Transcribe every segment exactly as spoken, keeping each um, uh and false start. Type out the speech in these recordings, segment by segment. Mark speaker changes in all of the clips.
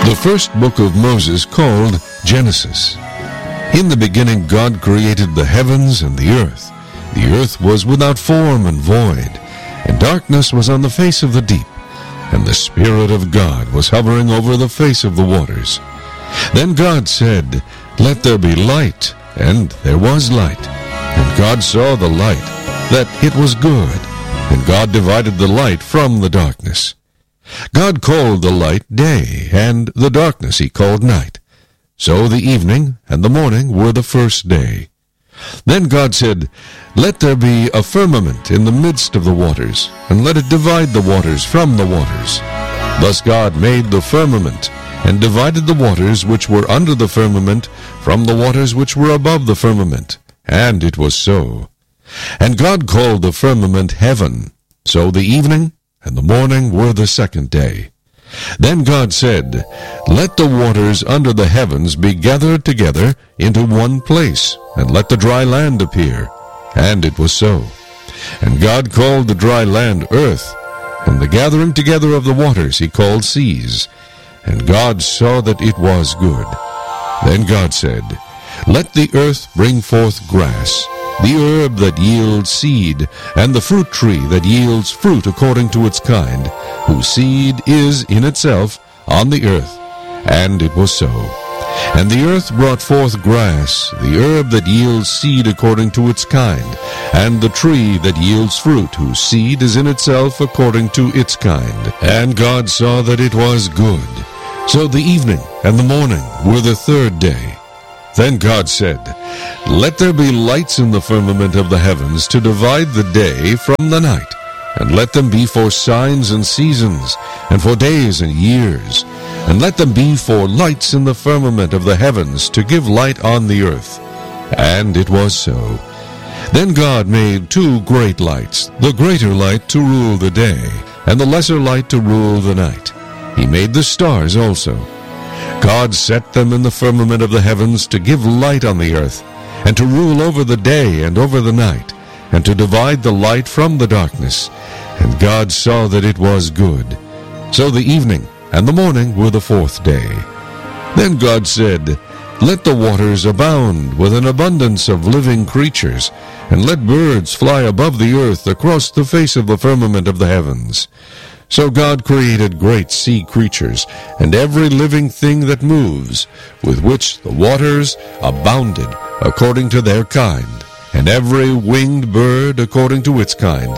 Speaker 1: The first book of Moses, called Genesis. In the beginning God created the heavens and the earth. The earth was without form and void, and darkness was on the face of the deep, and the Spirit of God was hovering over the face of the waters. Then God said, "Let there be light," and there was light. And God saw the light, that it was good, and God divided the light from the darkness. God called the light day, and the darkness he called night. So the evening and the morning were the first day. Then God said, "Let there be a firmament in the midst of the waters, and let it divide the waters from the waters." Thus God made the firmament, and divided the waters which were under the firmament from the waters which were above the firmament. And it was so. And God called the firmament heaven. So the evening and the morning were the second day. Then God said, "Let the waters under the heavens be gathered together into one place, and let the dry land appear." And it was so. And God called the dry land earth, and the gathering together of the waters he called seas. And God saw that it was good. Then God said, "Let the earth bring forth grass, the herb that yields seed, and the fruit tree that yields fruit according to its kind, whose seed is in itself on the earth." And it was so. And the earth brought forth grass, the herb that yields seed according to its kind, and the tree that yields fruit, whose seed is in itself according to its kind. And God saw that it was good. So the evening and the morning were the third day. Then God said, "Let there be lights in the firmament of the heavens to divide the day from the night, and let them be for signs and seasons, and for days and years, and let them be for lights in the firmament of the heavens to give light on the earth." And it was so. Then God made two great lights, the greater light to rule the day, and the lesser light to rule the night. He made the stars also. God set them in the firmament of the heavens to give light on the earth, and to rule over the day and over the night, and to divide the light from the darkness. And God saw that it was good. So the evening and the morning were the fourth day. Then God said, "Let the waters abound with an abundance of living creatures, and let birds fly above the earth across the face of the firmament of the heavens." So God created great sea creatures, and every living thing that moves, with which the waters abounded according to their kind, and every winged bird according to its kind.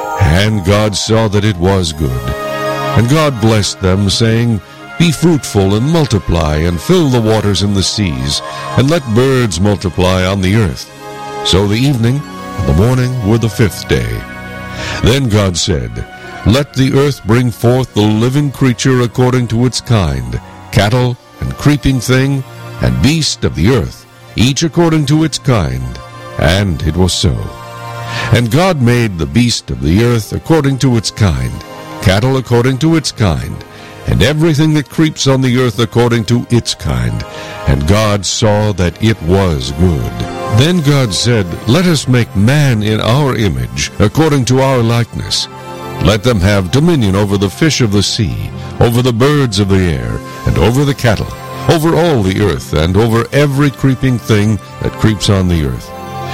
Speaker 1: And God saw that it was good. And God blessed them, saying, "Be fruitful and multiply, and fill the waters in the seas, and let birds multiply on the earth." So the evening and the morning were the fifth day. Then God said, "Let the earth bring forth the living creature according to its kind, cattle and creeping thing, and beast of the earth, each according to its kind." And it was so. And God made the beast of the earth according to its kind, cattle according to its kind, and everything that creeps on the earth according to its kind. And God saw that it was good. Then God said, "Let us make man in our image, according to our likeness. Let them have dominion over the fish of the sea, over the birds of the air, and over the cattle, over all the earth, and over every creeping thing that creeps on the earth."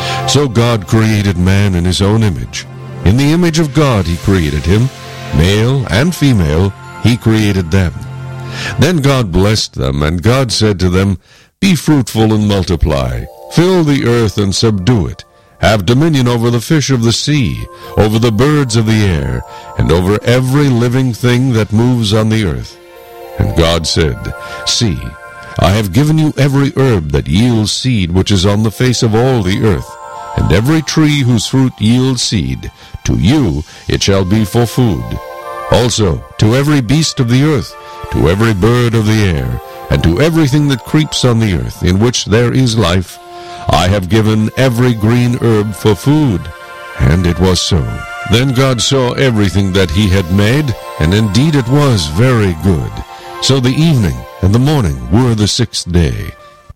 Speaker 1: So God created man in his own image. In the image of God he created him, male and female he created them. Then God blessed them, and God said to them, "Be fruitful and multiply, fill the earth and subdue it. Have dominion over the fish of the sea, over the birds of the air, and over every living thing that moves on the earth." And God said, "See, I have given you every herb that yields seed which is on the face of all the earth, and every tree whose fruit yields seed. To you it shall be for food. Also to every beast of the earth, to every bird of the air, and to everything that creeps on the earth, in which there is life, I have given every green herb for food." And it was so. Then God saw everything that he had made, and indeed it was very good. So the evening and the morning were the sixth day.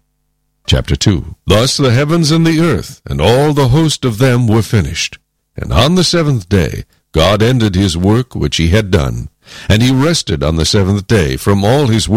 Speaker 1: Chapter two. Thus the heavens and the earth, and all the host of them were finished. And on the seventh day God ended his work which he had done. And he rested on the seventh day from all his work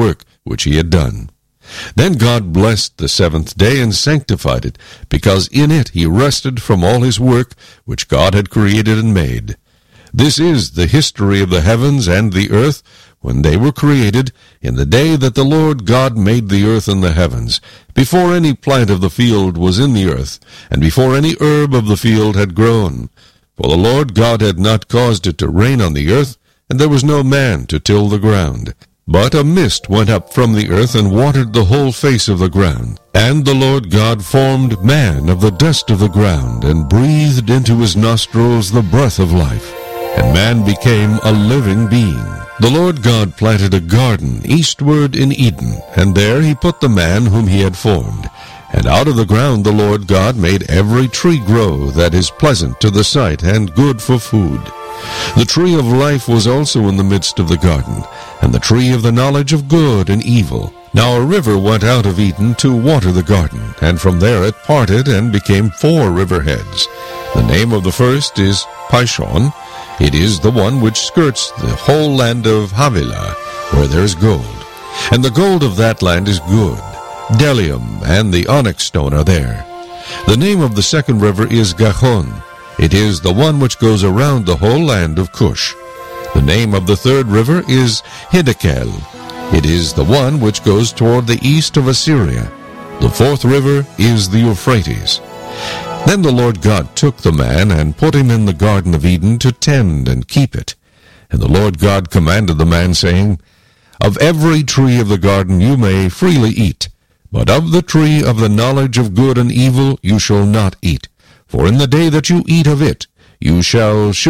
Speaker 1: which he had done. Then God blessed the seventh day and sanctified it, because in it he rested from all his work which God had created and made. This is the history of the heavens and the earth, when they were created, in the day that the Lord God made the earth and the heavens, before any plant of the field was in the earth, and before any herb of the field had grown. For the Lord God had not caused it to rain on the earth, and there was no man to till the ground. But a mist went up from the earth and watered the whole face of the ground. And the Lord God formed man of the dust of the ground, and breathed into his nostrils the breath of life. And man became a living being. The Lord God planted a garden eastward in Eden, and there he put the man whom he had formed. And out of the ground the Lord God made every tree grow that is pleasant to the sight and good for food. The tree of life was also in the midst of the garden, and the tree of the knowledge of good and evil. Now a river went out of Eden to water the garden, and from there it parted and became four river heads. The name of the first is Pishon. It is the one which skirts the whole land of Havilah, where there is gold. And the gold of that land is good. Bdellium and the onyx stone are there. The name of the second river is Gihon. It is the one which goes around the whole land of Cush. The name of the third river is Hiddekel. It is the one which goes toward the east of Assyria. The fourth river is the Euphrates. Then the Lord God took the man and put him in the Garden of Eden to tend and keep it. And the Lord God commanded the man, saying, Of every tree of the garden you may freely eat, but of the tree of the knowledge of good and evil you shall not eat. For in the day that you eat of it, you shall